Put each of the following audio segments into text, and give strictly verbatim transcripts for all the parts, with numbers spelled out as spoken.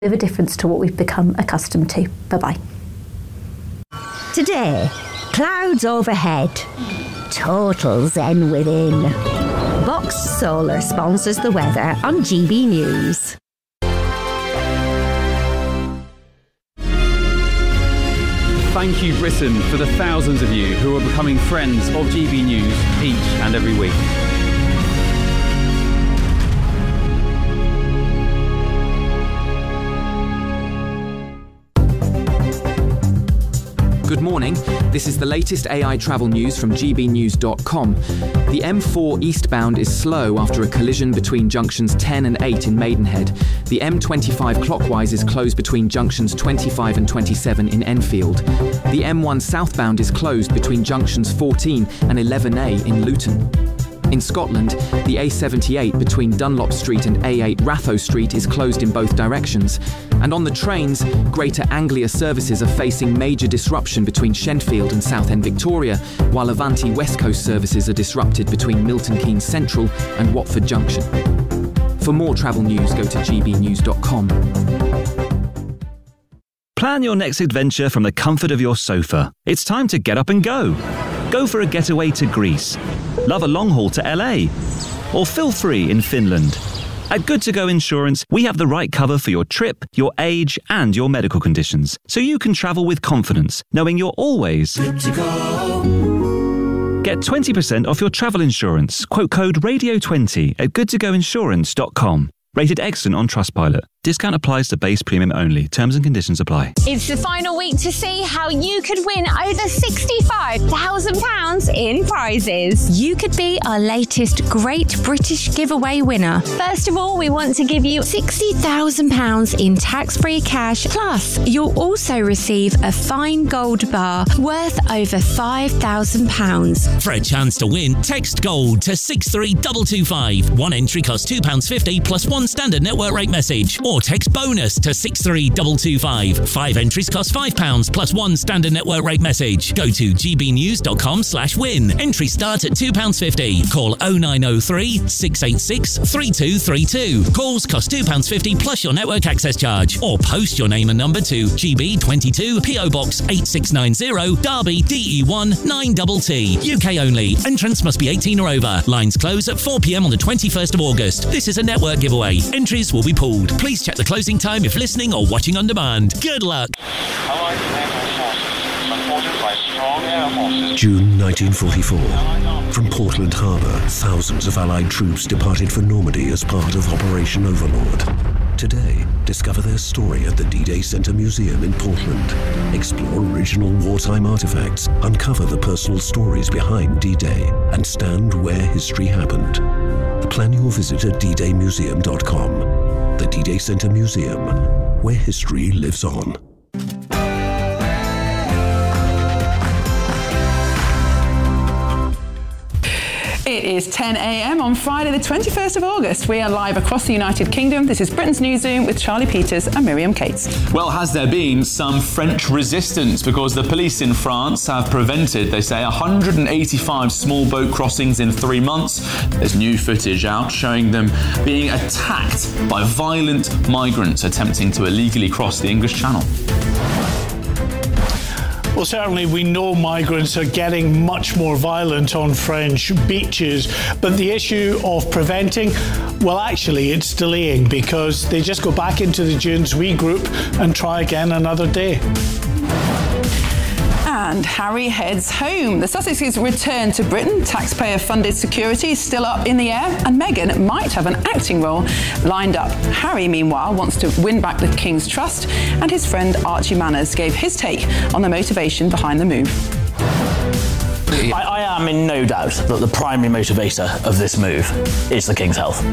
of a difference to what we've become accustomed to. Bye-bye. Today, clouds overhead, total zen within. Box Solar sponsors the weather on G B News. Thank you, Britain, for the thousands of you who are becoming friends of G B News each and every week. Good morning. This is the latest A I travel news from G B news dot com. The M four eastbound is slow after a collision between junctions ten and eight in Maidenhead. The M twenty-five clockwise is closed between junctions twenty-five and twenty-seven in Enfield. The M one southbound is closed between junctions fourteen and eleven A in Luton. In Scotland, the A seventy-eight between Dunlop Street and A eight Ratho Street is closed in both directions. And on the trains, Greater Anglia services are facing major disruption between Shenfield and Southend Victoria, while Avanti West Coast services are disrupted between Milton Keynes Central and Watford Junction. For more travel news, go to G B news dot com. Plan your next adventure from the comfort of your sofa. It's time to get up and go. Go for a getaway to Greece. Love a long haul to L A. Or feel free in Finland. At Good To Go Insurance, we have the right cover for your trip, your age, and your medical conditions, so you can travel with confidence, knowing you're always good to go. Get twenty percent off your travel insurance. Quote code radio twenty at good to go insurance dot com. Rated excellent on Trustpilot. Discount applies to base premium only. Terms and conditions apply. It's the final week to see how you could win over sixty-five thousand pounds in prizes. You could be our latest Great British Giveaway winner. First of all, we want to give you sixty thousand pounds in tax-free cash. Plus, you'll also receive a fine gold bar worth over five thousand pounds. For a chance to win, text GOLD to six three two two five. One entry costs two pounds fifty plus one standard network rate message. Or text BONUS to six three two two five. Five entries cost five pounds plus one standard network rate message. Go to g b news dot com slash win. Entry start at two pounds fifty. Call oh nine oh three, six eight six, three two three two. Calls cost two pounds fifty plus your network access charge. Or post your name and number to G B twenty-two, P O Box eight six nine zero, Derby, D E one nine T T. U K only. Entrance must be eighteen or over. Lines close at four p m on the twenty-first of August. This is a network giveaway. Entries will be pooled. Please check the closing time if listening or watching on demand. Good luck. June nineteen forty-four. From Portland Harbour, thousands of Allied troops departed for Normandy as part of Operation Overlord. Today, discover their story at the D-Day Center Museum in Portland. Explore original wartime artifacts, uncover the personal stories behind D-Day, and stand where history happened. Plan your visit at d day museum dot com. The D-Day Center Museum, where history lives on. It is ten a m on Friday the twenty-first of August. We are live across the United Kingdom. This is Britain's Newsroom with Charlie Peters and Miriam Cates. Well, has there been some French resistance? Because the police in France have prevented, they say, one hundred eighty-five small boat crossings in three months. There's new footage out showing them being attacked by violent migrants attempting to illegally cross the English Channel. Well, certainly we know migrants are getting much more violent on French beaches, but the issue of preventing, well, actually it's delaying because they just go back into the dunes, regroup and try again another day. And Harry heads home. The Sussexes return to Britain. Taxpayer-funded security is still up in the air, and Meghan might have an acting role lined up. Harry, meanwhile, wants to win back the King's trust, and his friend Archie Manners gave his take on the motivation behind the move. I, I am in no doubt that the primary motivator of this move is the King's health.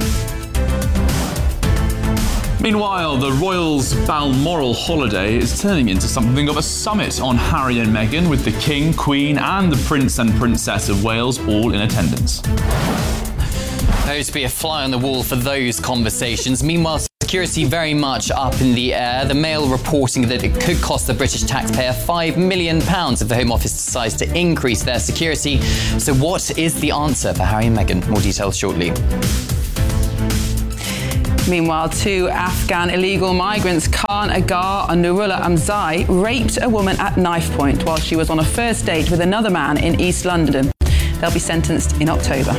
Meanwhile, the Royals' Balmoral holiday is turning into something of a summit on Harry and Meghan, with the King, Queen and the Prince and Princess of Wales all in attendance. There's to be a fly on the wall for those conversations. Meanwhile, security very much up in the air. The Mail reporting that it could cost the British taxpayer five million pounds if the Home Office decides to increase their security. So what is the answer for Harry and Meghan? More details shortly. Meanwhile, two Afghan illegal migrants, Khan Agar and Nurullah Amzai, raped a woman at knife point while she was on a first date with another man in East London. They'll be sentenced in October.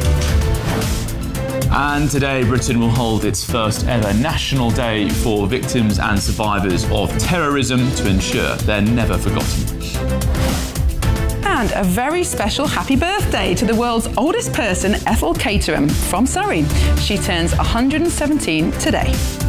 And today, Britain will hold its first ever National Day for victims and survivors of terrorism to ensure they're never forgotten. And a very special happy birthday to the world's oldest person, Ethel Caterham from Surrey. She turns one hundred seventeen today.